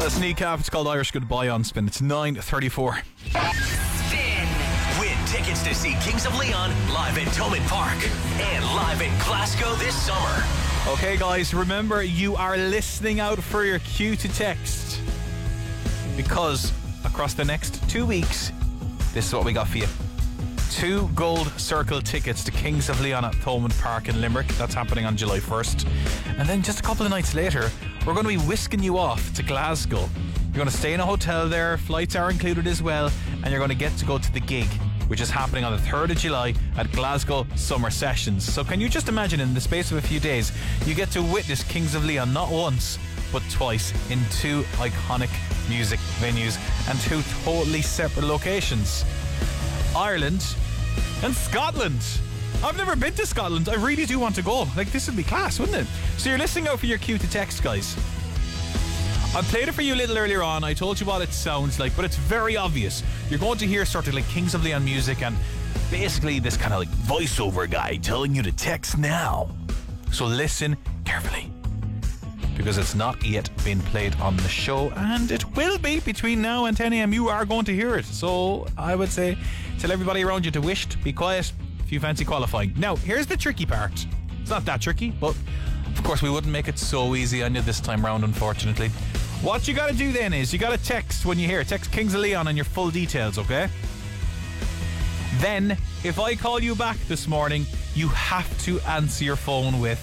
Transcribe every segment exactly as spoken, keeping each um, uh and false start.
That's Kneecap. It's called Irish Goodbye on Spin. It's nine thirty-four. Spin. Win tickets to see Kings of Leon live at Thomond Park and live in Glasgow this summer. Okay, guys, remember you are listening out for your cue to text, because across the next two weeks, this is what we got for you. Two gold circle tickets to Kings of Leon at Thomond Park in Limerick. That's happening on July first. And then just a couple of nights later, we're going to be whisking you off to Glasgow. You're going to stay in a hotel there, flights are included as well, and you're going to get to go to the gig, which is happening on the third of July at Glasgow Summer Sessions. So can you just imagine, in the space of a few days, you get to witness Kings of Leon not once, but twice in two iconic music venues and two totally separate locations. Ireland and Scotland. I've never been to Scotland. I really do want to go. Like, this would be class, wouldn't it? So you're listening out for your cue to text, guys. I played it for you a little earlier on. I told you what it sounds like, but it's very obvious. You're going to hear sort of like Kings of Leon music and basically this kind of like voiceover guy telling you to text now. So listen carefully, because it's not yet been played on the show, and it will be between now and ten a.m. You are going to hear it. So I would say tell everybody around you to wish, be quiet if you fancy qualifying. Now, here's the tricky part. It's not that tricky, but of course we wouldn't make it so easy on you this time round, unfortunately. What you got to do then is you got to text when you hear it. Text Kings of Leon and your full details, okay? Then, if I call you back this morning, you have to answer your phone with,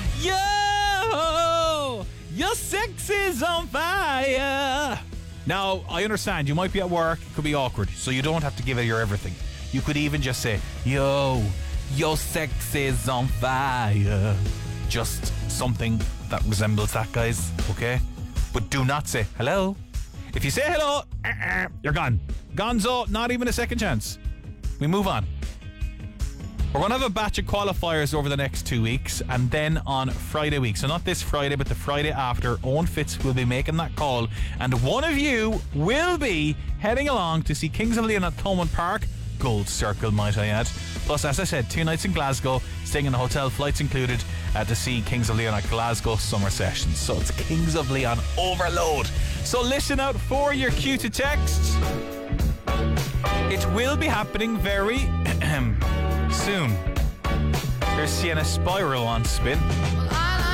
yo, your sex is on fire. Now, I understand you might be at work, it could be awkward, so you don't have to give it your everything. You could even just say, yo, your sex is on fire. Just something that resembles that, guys, okay? But do not say hello. If you say hello, uh-uh, you're gone. Gonzo, not even a second chance. We move on. We're going to have a batch of qualifiers over the next two weeks, and then on Friday week, so not this Friday, but the Friday after, Owen Fitz will be making that call, and one of you will be heading along to see Kings of Leon at Thomond Park. Gold circle, might I add. Plus, as I said, two nights in Glasgow, staying in a hotel, flights included, uh, to see Kings of Leon at Glasgow Summer Sessions. So it's Kings of Leon overload. So listen out for your cue to text. It will be happening very soon. Here's Sienna Spiral on Spin.